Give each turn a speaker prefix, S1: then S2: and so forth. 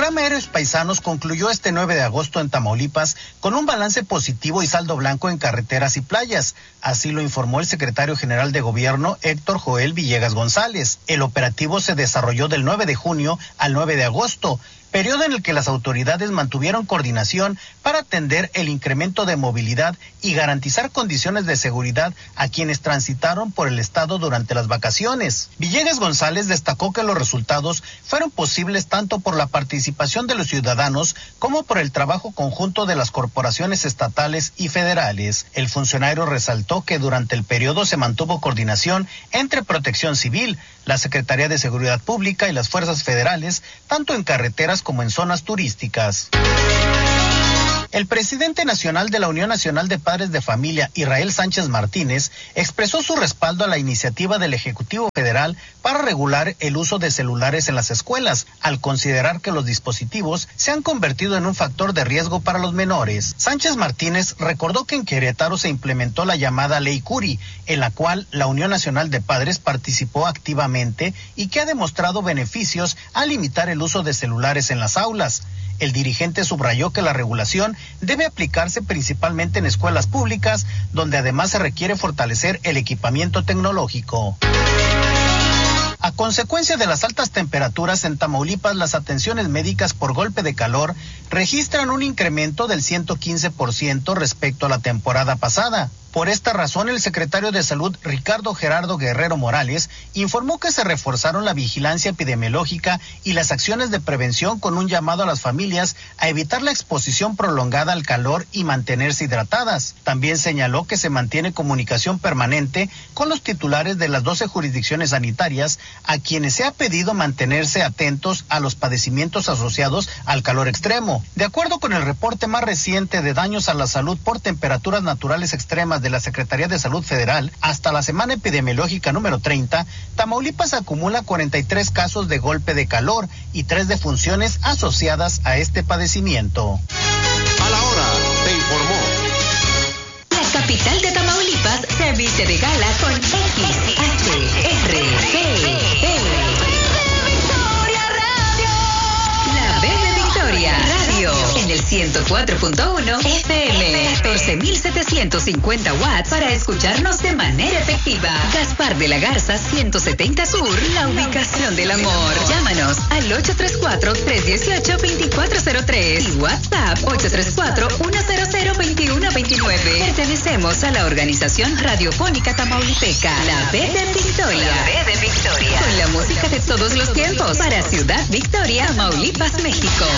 S1: programa Héroes Paisanos concluyó este 9 de agosto en Tamaulipas con un balance positivo y saldo blanco en carreteras y playas. Así lo informó el secretario general de Gobierno, Héctor Joel Villegas González. El operativo se desarrolló del 9 de junio al 9 de agosto, periodo en el que las autoridades mantuvieron coordinación para atender el incremento de movilidad y garantizar condiciones de seguridad a quienes transitaron por el estado durante las vacaciones. Villegas González destacó que los resultados fueron posibles tanto por la participación de los ciudadanos como por el trabajo conjunto de las corporaciones estatales y federales. El funcionario resaltó que durante el periodo se mantuvo coordinación entre Protección Civil, la Secretaría de Seguridad Pública y las fuerzas federales, tanto en carreteras como en zonas turísticas. El presidente nacional de la Unión Nacional de Padres de Familia, Israel Sánchez Martínez, expresó su respaldo a la iniciativa del Ejecutivo Federal para regular el uso de celulares en las escuelas, al considerar que los dispositivos se han convertido en un factor de riesgo para los menores. Sánchez Martínez recordó que en Querétaro se implementó la llamada Ley Curi, en la cual la Unión Nacional de Padres participó activamente y que ha demostrado beneficios al limitar el uso de celulares en las aulas. El dirigente subrayó que la regulación debe aplicarse principalmente en escuelas públicas, donde además se requiere fortalecer el equipamiento tecnológico. A consecuencia de las altas temperaturas en Tamaulipas, las atenciones médicas por golpe de calor registran un incremento del 115% respecto a la temporada pasada. Por esta razón, el secretario de Salud, Ricardo Gerardo Guerrero Morales, informó que se reforzaron la vigilancia epidemiológica y las acciones de prevención con un llamado a las familias a evitar la exposición prolongada al calor y mantenerse hidratadas. También señaló que se mantiene comunicación permanente con los titulares de las 12 jurisdicciones sanitarias, a quienes se ha pedido mantenerse atentos a los padecimientos asociados al calor extremo. De acuerdo con el reporte más reciente de daños a la salud por temperaturas naturales extremas de la Secretaría de Salud Federal, hasta la semana epidemiológica número 30, Tamaulipas acumula 43 casos de golpe de calor y 3 defunciones asociadas a este padecimiento.
S2: A la hora, te informó.
S3: La capital de Tamaulipas se viste de gala con XHRP. La B de Victoria Radio en el 104.1 FM, 14,750 watts para escucharnos de manera efectiva. Gaspar de la Garza 170 Sur, la ubicación del amor. Llámanos al 834-318-2403 y WhatsApp 834-100-2129. Pertenecemos a la organización radiofónica tamaulipeca, la B de Victoria. La B de Victoria. Con la música de todos los tiempos para Ciudad Victoria, Tamaulipas, México.